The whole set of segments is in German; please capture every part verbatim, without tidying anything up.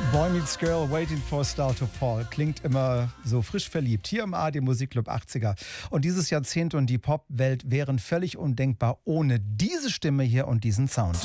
Boy Meets Girl, Waiting for a Star to Fall. Klingt immer so frisch verliebt. Hier im A R D Musikclub achtziger. Und dieses Jahrzehnt und die Popwelt wären völlig undenkbar ohne diese Stimme hier und diesen Sound.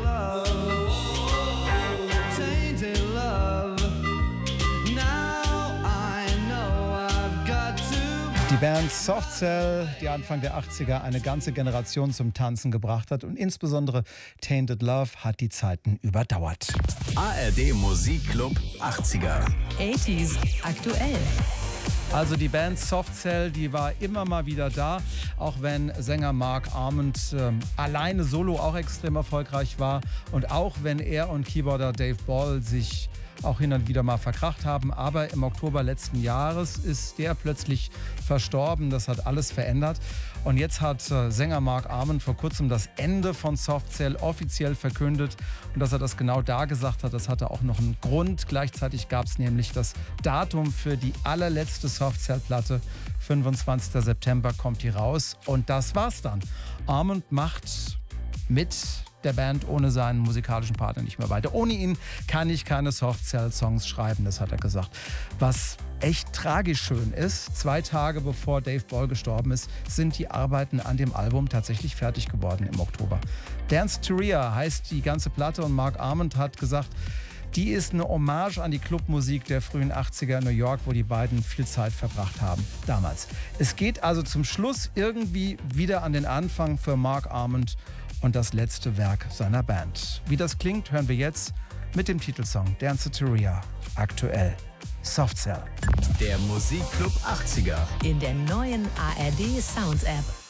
Die Band Soft Cell, die Anfang der achtziger eine ganze Generation zum Tanzen gebracht hat, und insbesondere Tainted Love hat die Zeiten überdauert. A R D Musikclub achtziger. achtziger aktuell. Also die Band Soft Cell, die war immer mal wieder da, auch wenn Sänger Mark Arment äh, alleine solo auch extrem erfolgreich war, und auch wenn er und Keyboarder Dave Ball sich auch hin und wieder mal verkracht haben. Aber im Oktober letzten Jahres ist der plötzlich verstorben. Das hat alles verändert. Und jetzt hat äh, Sänger Mark Arment vor kurzem das Ende von Soft Cell offiziell verkündet. Und dass er das genau da gesagt hat, das hatte auch noch einen Grund. Gleichzeitig gab es nämlich das Datum für die allerletzte Soft Cell-Platte. fünfundzwanzigster September kommt die raus. Und das war's dann. Arment macht mit der Band ohne seinen musikalischen Partner nicht mehr weiter. Ohne ihn kann ich keine Soft Cell Songs schreiben, das hat er gesagt. Was echt tragisch schön ist, zwei Tage bevor Dave Ball gestorben ist, sind die Arbeiten an dem Album tatsächlich fertig geworden im Oktober. Dance to Ria heißt die ganze Platte, und Mark Arment hat gesagt, die ist eine Hommage an die Clubmusik der frühen achtziger in New York, wo die beiden viel Zeit verbracht haben damals. Es geht also zum Schluss irgendwie wieder an den Anfang für Mark Arment und das letzte Werk seiner Band. Wie das klingt, hören wir jetzt mit dem Titelsong Dance to Ria, aktuell Soft Cell. Der Musikclub achtziger. In der neuen A R D Sounds App.